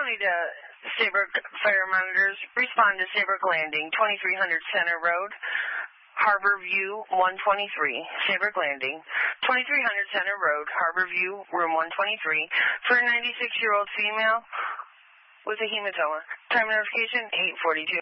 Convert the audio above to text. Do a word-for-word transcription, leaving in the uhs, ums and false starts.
County to Saybrook Fire Monitors. Respond to Saybrook Landing, twenty-three hundred Center Road, Harbor View, one twenty-three, Saybrook Landing, twenty-three hundred Center Road, Harbor View, room one twenty-three, for a ninety-six-year-old female with a hematoma. Time of notification, eight forty-two.